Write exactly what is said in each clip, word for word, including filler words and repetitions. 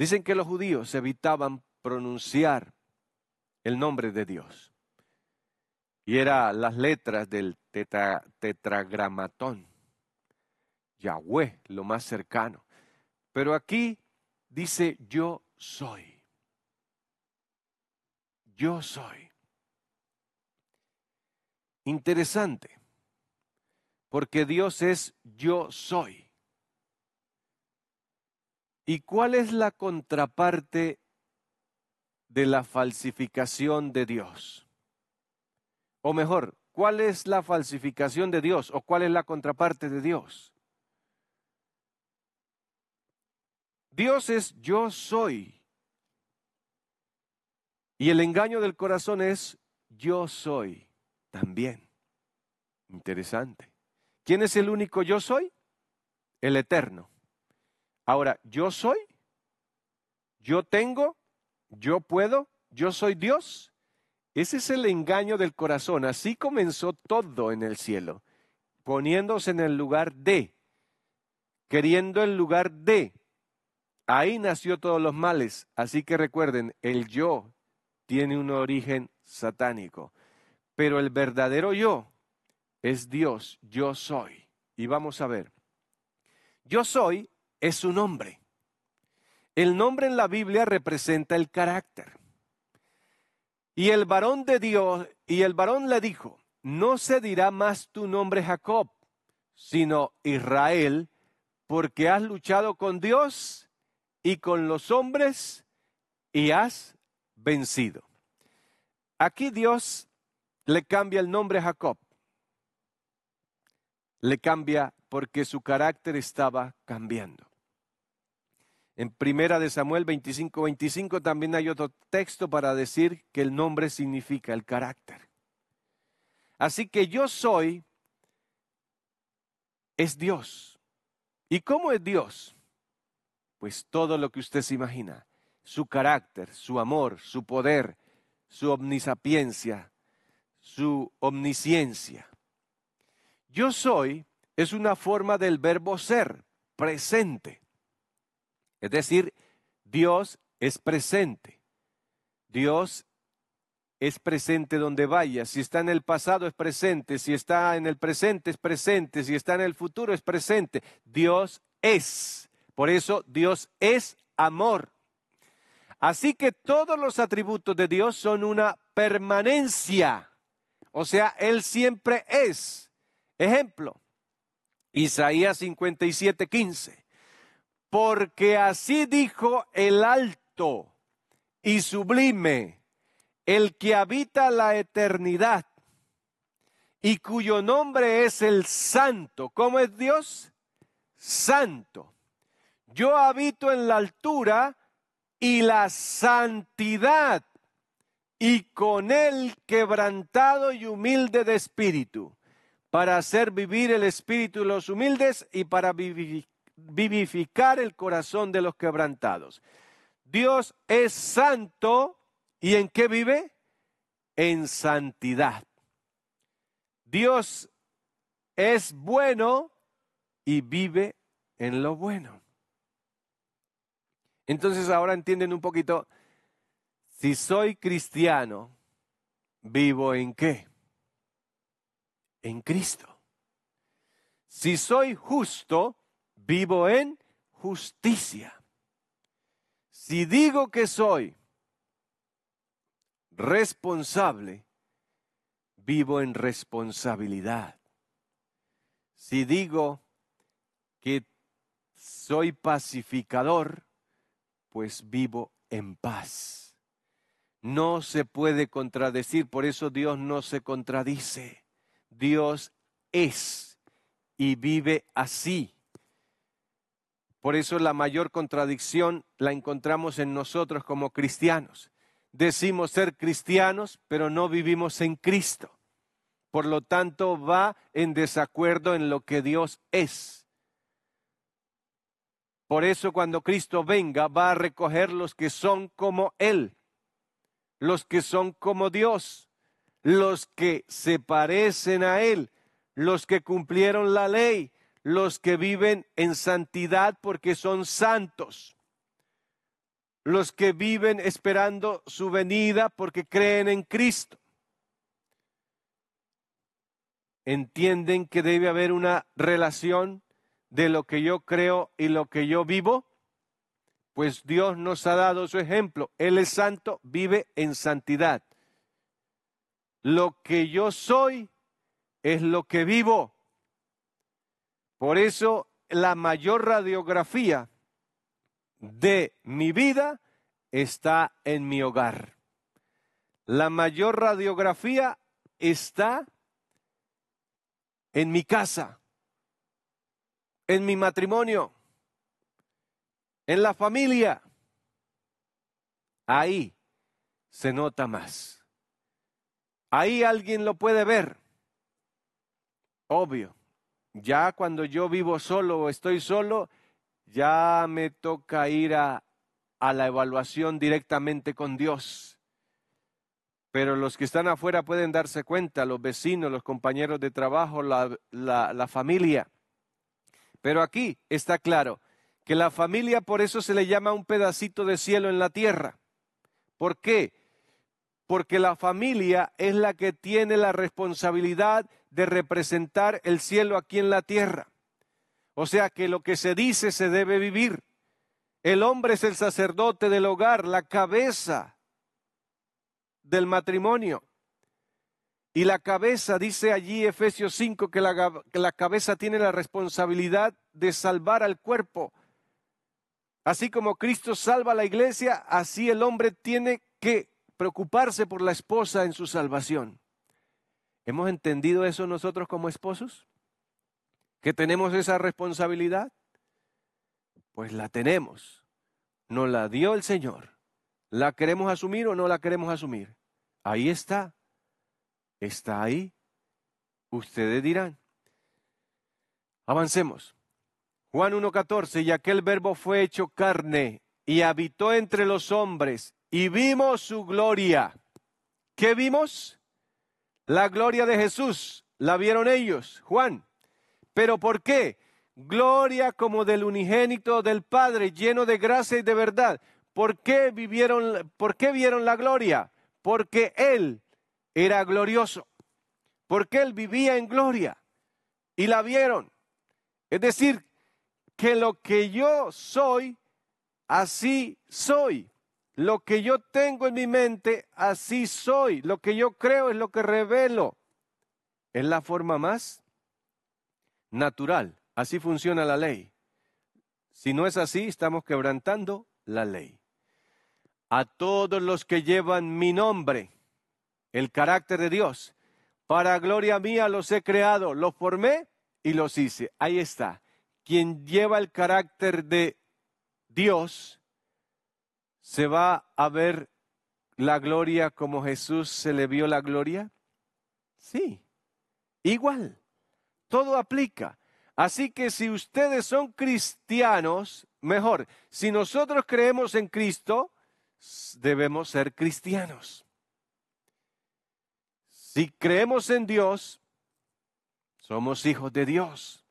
Dicen que los judíos evitaban pronunciar el nombre de Dios. Y eran las letras del tetra, tetragramatón. Yahweh, lo más cercano. Pero aquí dice yo soy. Yo soy. Interesante. Porque Dios es yo soy. ¿Y cuál es la contraparte de la falsificación de Dios? O mejor, ¿cuál es la falsificación de Dios o cuál es la contraparte de Dios? Dios es yo soy. Y el engaño del corazón es yo soy también. Interesante. ¿Quién es el único yo soy? El eterno. Ahora, yo soy, yo tengo, yo puedo, yo soy Dios. Ese es el engaño del corazón. Así comenzó todo en el cielo, poniéndose en el lugar de, queriendo el lugar de. Ahí nació todos los males. Así que recuerden, el yo tiene un origen satánico. Pero el verdadero yo es Dios, yo soy. Y vamos a ver. Yo soy es su nombre. El nombre en la Biblia representa el carácter. Y el varón de Dios, y el varón le dijo, no se dirá más tu nombre Jacob, sino Israel, porque has luchado con Dios y con los hombres y has vencido. Aquí Dios le cambia el nombre a Jacob. Le cambia porque su carácter estaba cambiando. En Primera de Samuel veinticinco, veinticinco también hay otro texto para decir que el nombre significa el carácter. Así que yo soy es Dios. ¿Y cómo es Dios? Pues todo lo que usted se imagina. Su carácter, su amor, su poder, su omnisapiencia, su omnisciencia. Yo soy es una forma del verbo ser, presente. Es decir, Dios es presente. Dios es presente donde vaya. Si está en el pasado es presente. Si está en el presente es presente. Si está en el futuro es presente. Dios es. Por eso Dios es amor. Así que todos los atributos de Dios son una permanencia. O sea, Él siempre es. Ejemplo, Isaías cincuenta y siete, quince. Porque así dijo el alto y sublime, el que habita la eternidad y cuyo nombre es el Santo. ¿Cómo es Dios? Santo. Yo habito en la altura y la santidad, y con él quebrantado y humilde de espíritu, para hacer vivir el espíritu de los humildes y para vivir vivificar el corazón de los quebrantados. Dios es santo, ¿y en qué vive? En santidad. Dios es bueno y vive en lo bueno. Entonces ahora entienden un poquito, si soy cristiano, ¿vivo en qué? En Cristo. Si soy justo, vivo en justicia. Si digo que soy responsable, vivo en responsabilidad. Si digo que soy pacificador, pues vivo en paz. No se puede contradecir, por eso Dios no se contradice. Dios es y vive así. Por eso la mayor contradicción la encontramos en nosotros como cristianos. Decimos ser cristianos, pero no vivimos en Cristo. Por lo tanto, va en desacuerdo en lo que Dios es. Por eso cuando Cristo venga, va a recoger los que son como Él, los que son como Dios, los que se parecen a Él, los que cumplieron la ley, los que viven en santidad porque son santos. los que viven esperando su venida porque creen en Cristo. ¿Entienden que debe haber una relación de lo que yo creo y lo que yo vivo? Pues Dios nos ha dado su ejemplo. Él es santo, vive en santidad. Lo que yo soy es lo que vivo. Por eso la mayor radiografía de mi vida está en mi hogar. La mayor radiografía está en mi casa, en mi matrimonio, en la familia. Ahí se nota más. Ahí alguien lo puede ver. Obvio. Ya cuando yo vivo solo o estoy solo, ya me toca ir a, a la evaluación directamente con Dios. Pero los que están afuera pueden darse cuenta, los vecinos, los compañeros de trabajo, la, la, la familia. Pero aquí está claro que la familia por eso se le llama un pedacito de cielo en la tierra. ¿Por qué? Porque la familia es la que tiene la responsabilidad de representar el cielo aquí en la tierra. O sea que lo que se dice se debe vivir. El hombre es el sacerdote del hogar, la cabeza del matrimonio. Y la cabeza, dice allí Efesios cinco, que la, que la cabeza tiene la responsabilidad de salvar al cuerpo. Así como Cristo salva a la iglesia, así el hombre tiene que preocuparse por la esposa en su salvación. ¿Hemos entendido eso nosotros como esposos? ¿Que tenemos esa responsabilidad? Pues la tenemos. Nos la dio el Señor. ¿La queremos asumir o no la queremos asumir? Ahí está. Está ahí. Ustedes dirán. Avancemos. Juan uno catorce, y aquel verbo fue hecho carne y habitó entre los hombres y vimos su gloria. ¿Qué vimos? La gloria de Jesús. La vieron ellos, Juan. ¿Pero por qué? Gloria como del unigénito del Padre, lleno de gracia y de verdad. ¿Por qué vivieron, por qué vieron la gloria? Porque Él era glorioso. Porque Él vivía en gloria. Y la vieron. Es decir, que lo que yo soy, así soy. Lo que yo tengo en mi mente, así soy. Lo que yo creo es lo que revelo. Es la forma más natural. Así funciona la ley. Si no es así, estamos quebrantando la ley. A todos los que llevan mi nombre, el carácter de Dios, para gloria mía los he creado, los formé y los hice. Ahí está. Quien lleva el carácter de Dios, ¿se va a ver la gloria como Jesús se le vio la gloria? Sí, igual. Todo aplica. Así que si ustedes son cristianos, mejor, si nosotros creemos en Cristo, debemos ser cristianos. Si creemos en Dios, somos hijos de Dios.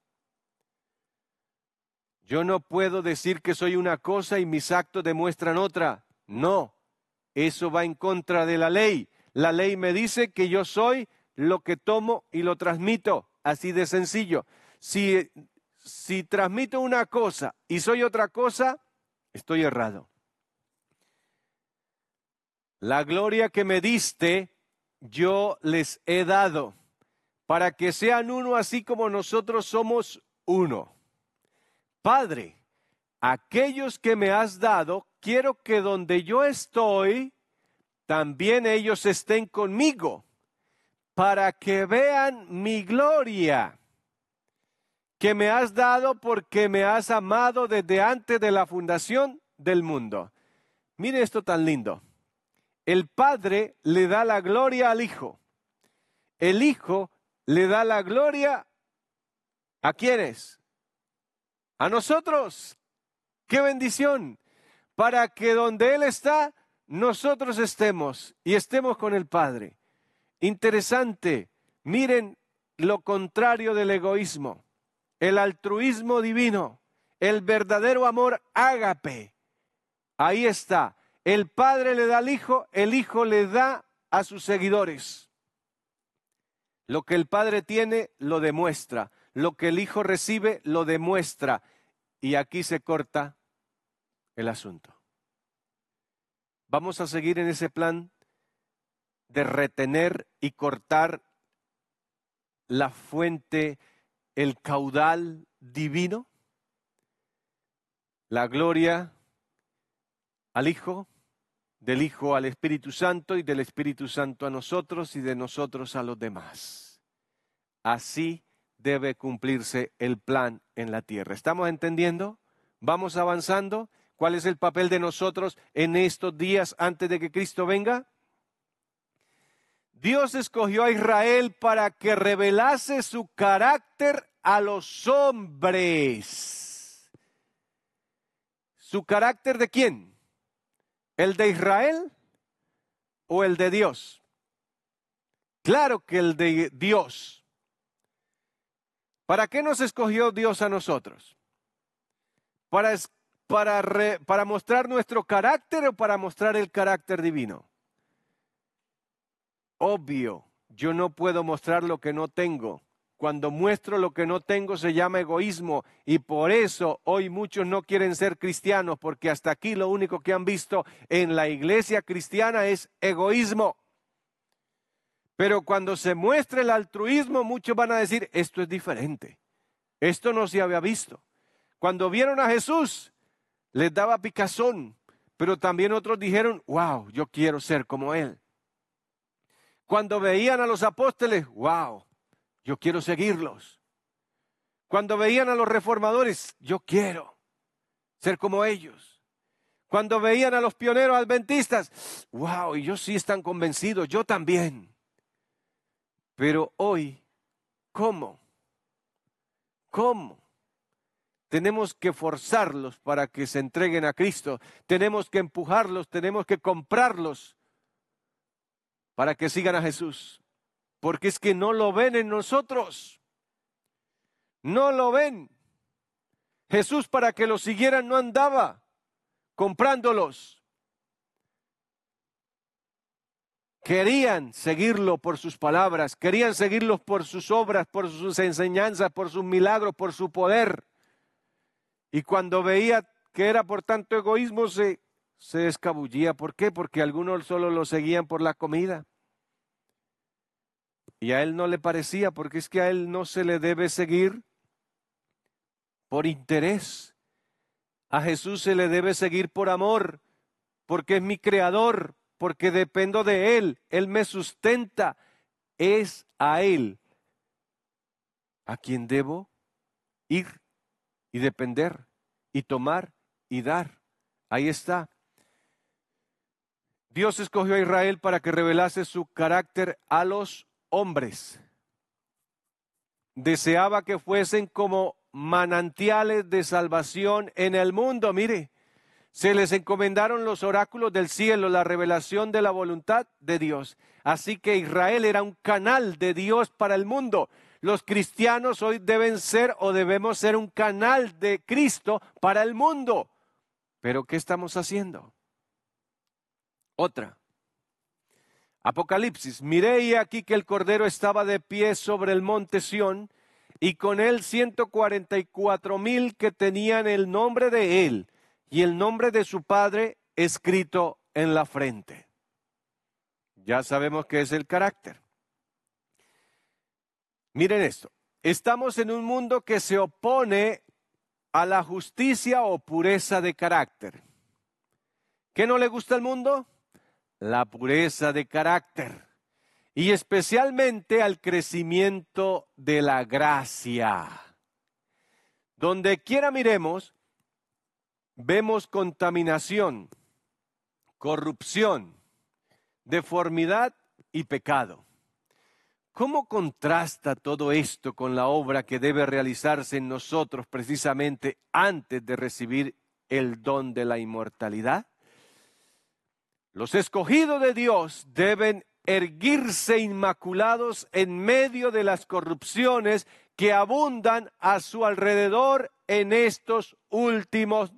Yo no puedo decir que soy una cosa y mis actos demuestran otra. No, eso va en contra de la ley. La ley me dice que yo soy lo que tomo y lo transmito. Así de sencillo. Si, si transmito una cosa y soy otra cosa, estoy errado. La gloria que me diste, yo les he dado, para que sean uno así como nosotros somos uno. Padre, aquellos que me has dado, quiero que donde yo estoy, también ellos estén conmigo, para que vean mi gloria, que me has dado porque me has amado desde antes de la fundación del mundo. Mire esto tan lindo. El Padre le da la gloria al Hijo. El Hijo le da la gloria ¿a quiénes? A nosotros. ¡Qué bendición! Para que donde Él está, nosotros estemos y estemos con el Padre. Interesante. Miren lo contrario del egoísmo. El altruismo divino. El verdadero amor ágape. Ahí está. El Padre le da al Hijo, el Hijo le da a sus seguidores. Lo que el Padre tiene, lo demuestra. Lo que el Hijo recibe, lo demuestra. Y aquí se corta el asunto. Vamos a seguir en ese plan de retener y cortar la fuente, el caudal divino. La gloria al Hijo, del Hijo al Espíritu Santo y del Espíritu Santo a nosotros y de nosotros a los demás. Así debe cumplirse el plan en la tierra. ¿Estamos entendiendo? ¿Vamos avanzando? ¿Cuál es el papel de nosotros en estos días antes de que Cristo venga? Dios escogió a Israel para que revelase su carácter a los hombres. ¿Su carácter de quién? ¿El de Israel o el de Dios? Claro que el de Dios. ¿Para qué nos escogió Dios a nosotros? ¿Para, para, re, para mostrar nuestro carácter o para mostrar el carácter divino? Obvio, yo no puedo mostrar lo que no tengo. Cuando muestro lo que no tengo se llama egoísmo y por eso hoy muchos no quieren ser cristianos porque hasta aquí lo único que han visto en la iglesia cristiana es egoísmo. Pero cuando se muestra el altruismo muchos van a decir esto es diferente, esto no se había visto. Cuando vieron a Jesús les daba picazón, pero también otros dijeron wow, yo quiero ser como él. Cuando veían a los apóstoles, wow, yo quiero seguirlos. Cuando veían a los reformadores, yo quiero ser como ellos. Cuando veían a los pioneros adventistas, wow, y ellos sí están convencidos, yo también. Pero hoy, ¿cómo? ¿Cómo? Tenemos que forzarlos para que se entreguen a Cristo. Tenemos que empujarlos, tenemos que comprarlos para que sigan a Jesús. Porque es que no lo ven en nosotros. No lo ven. Jesús para que lo siguieran no andaba comprándolos. Querían seguirlo por sus palabras, querían seguirlo por sus obras, por sus enseñanzas, por sus milagros, por su poder. Y cuando veía que era por tanto egoísmo, se, se escabullía. ¿Por qué? Porque algunos solo lo seguían por la comida. Y a él no le parecía, porque es que a él no se le debe seguir por interés. A Jesús se le debe seguir por amor, porque es mi creador, porque dependo de él, él me sustenta. Es a él a quien debo ir y depender y tomar y dar. Ahí está. Dios escogió a Israel para que revelase su carácter a los hombres. Deseaba que fuesen como manantiales de salvación en el mundo. Mire, se les encomendaron los oráculos del cielo, la revelación de la voluntad de Dios. Así que Israel era un canal de Dios para el mundo. Los cristianos hoy deben ser o debemos ser un canal de Cristo para el mundo. ¿Pero qué estamos haciendo? Otra. Apocalipsis. Miré y aquí que el Cordero estaba de pie sobre el monte Sión y con él ciento cuarenta y cuatro mil que tenían el nombre de él y el nombre de su Padre escrito en la frente. Ya sabemos qué es el carácter. Miren esto. Estamos en un mundo que se opone a la justicia o pureza de carácter. ¿Qué no le gusta al mundo? La pureza de carácter. Y especialmente al crecimiento de la gracia. Donde quiera miremos, vemos contaminación, corrupción, deformidad y pecado. ¿Cómo contrasta todo esto con la obra que debe realizarse en nosotros precisamente antes de recibir el don de la inmortalidad? Los escogidos de Dios deben erguirse inmaculados en medio de las corrupciones que abundan a su alrededor en estos últimos